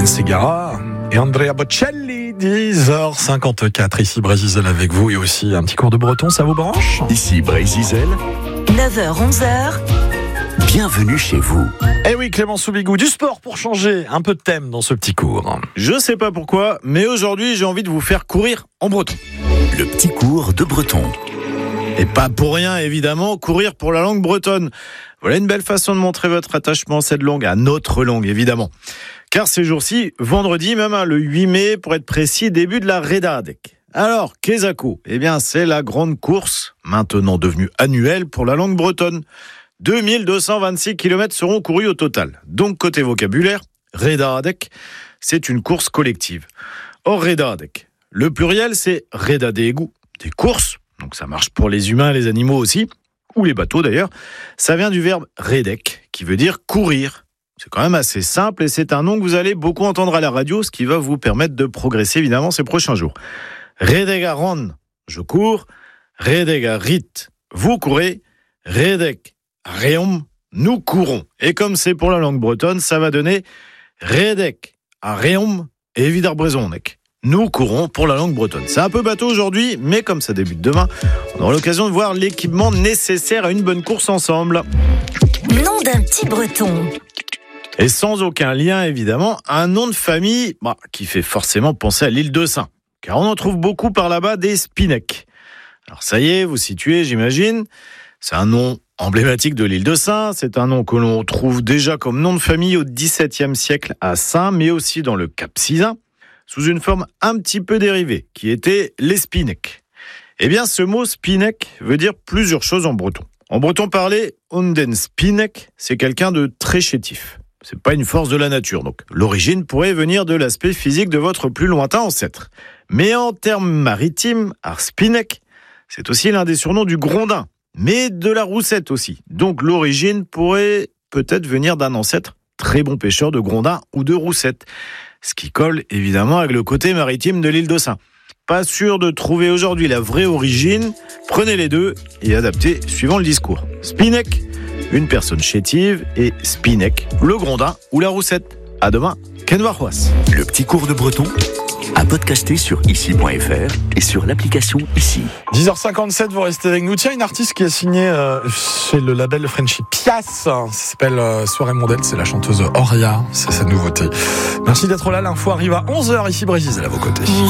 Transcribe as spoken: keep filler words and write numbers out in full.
Hélène Ségara et Andrea Bocelli, dix heures cinquante-quatre, ici Brésil avec vous et aussi un petit cours de breton, ça vous branche ? Ici Brésil, neuf heures onze heures. Bienvenue chez vous. Eh oui, Clément Soubigou, du sport pour changer un peu de thème dans ce petit cours. Je sais pas pourquoi, mais aujourd'hui j'ai envie de vous faire courir en breton. Le petit cours de breton. Et pas pour rien, évidemment, courir pour la langue bretonne. Voilà une belle façon de montrer votre attachement à cette langue, à notre langue, évidemment. Car ces jours-ci, vendredi, même hein, le huit mai, pour être précis, début de la Redadek. Alors, Kezako, eh bien, c'est la grande course, maintenant devenue annuelle pour la langue bretonne. deux mille deux cent vingt-six kilomètres seront courus au total. Donc, côté vocabulaire, Redadek, c'est une course collective. Or, Redadek, le pluriel, c'est Redadegu, des courses. Donc ça marche pour les humains et les animaux aussi, ou les bateaux d'ailleurs. Ça vient du verbe redek, qui veut dire courir. C'est quand même assez simple et c'est un nom que vous allez beaucoup entendre à la radio, ce qui va vous permettre de progresser évidemment ces prochains jours. Redegaron, je cours. Redegarit, vous courez. Redek, reum, nous courons. Et comme c'est pour la langue bretonne, ça va donner Redek, reum et Vidarbrezonek. Nous courons pour la langue bretonne. C'est un peu bateau aujourd'hui, mais comme ça débute demain, on aura l'occasion de voir l'équipement nécessaire à une bonne course ensemble. Nom d'un petit breton. Et sans aucun lien, évidemment, un nom de famille bah, qui fait forcément penser à l'île de Sein. Car on en trouve beaucoup par là-bas des Spineks. Alors ça y est, vous situez, j'imagine. C'est un nom emblématique de l'île de Sein. C'est un nom que l'on trouve déjà comme nom de famille au dix-septième siècle à Sein, mais aussi dans le Cap Sizun, sous une forme un petit peu dérivée, qui était les Spineks. Eh bien, ce mot Spinek veut dire plusieurs choses en breton. En breton parlé, Onden Spinek, c'est quelqu'un de très chétif. C'est pas une force de la nature, donc l'origine pourrait venir de l'aspect physique de votre plus lointain ancêtre. Mais en termes maritimes, Ar Spinek, c'est aussi l'un des surnoms du Grondin, mais de la Roussette aussi. Donc l'origine pourrait peut-être venir d'un ancêtre très bon pêcheur de Grondin ou de Roussette. Ce qui colle évidemment avec le côté maritime de l'île de Sein. Pas sûr de trouver aujourd'hui la vraie origine, prenez les deux et adaptez suivant le discours. Spinek, une personne chétive, et Spinek, le Grondin ou la Roussette. À demain, Ken Warhoas. Le petit cours de breton, à podcaster sur ici point f r et sur l'application Ici. dix heures cinquante-sept, vous restez avec nous. Tiens, une artiste qui a signé euh, chez le label Frenchy Pias. Ça s'appelle euh, Soirée Mondaine, c'est la chanteuse Oria. C'est sa nouveauté. Merci d'être là. L'info arrive à onze heures ici, Brésil, à vos côtés.